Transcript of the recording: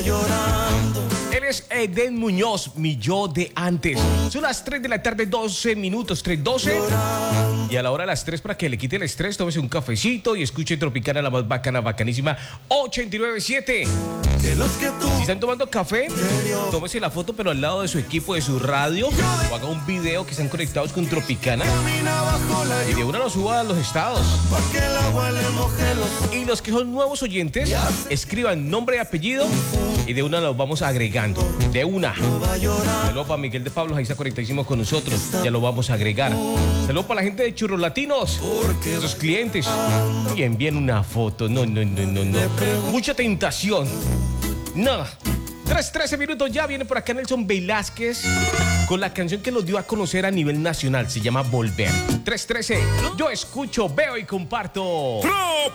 Él es Eden Muñoz, mi yo de antes. Son las 3 de la tarde, 12 minutos, 3:12. Y a la hora de las 3, para que le quite el estrés, tómese un cafecito y escuche Tropicana, la más bacana, bacanísima, 89.7. Si están tomando café, tómese la foto, pero al lado de su equipo, de su radio, o haga un video que están conectados con Tropicana. Y de una lo suba a los estados. Y los que son nuevos oyentes, escriban nombre y apellido y de una los vamos agregando. De una. Saludos para Miguel de Pablo, ahí está conectadísimo con nosotros. Ya lo vamos a agregar. Saludos para la gente de Churros Latinos, sus clientes. Y envíen una foto. No. Mucha tentación. No. 3:13 minutos, ya viene por acá Nelson Velázquez con la canción que los dio a conocer a nivel nacional. Se llama Volver. 3:13. Yo escucho, veo y comparto.